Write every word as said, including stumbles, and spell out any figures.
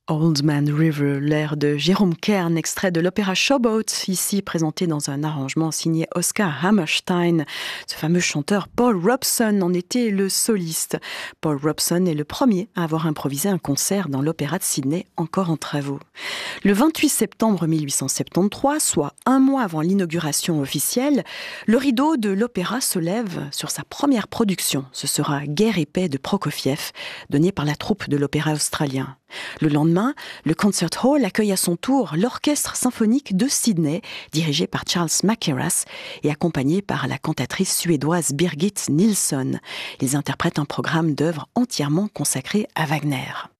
Old Man River, l'air de Jérôme Kern, extrait de l'opéra Showboat, ici présenté dans un arrangement signé Oscar Hammerstein. Ce fameux chanteur Paul Robeson en était le soliste. Paul Robeson est le premier à avoir improvisé un concert dans l'opéra de Sydney, encore en travaux. Le vingt-huit septembre mille huit cent soixante-treize, soit un mois avant l'inauguration officielle, le rideau de l'opéra se lève sur sa première production. Ce sera Guerre et paix de Prokofiev, donné par la troupe de l'opéra australien. Le lendemain, le Concert Hall accueille à son tour l'Orchestre symphonique de Sydney, dirigé par Charles Mackerras et accompagné par la cantatrice suédoise Birgit Nilsson. Ils interprètent un programme d'œuvres entièrement consacré à Wagner.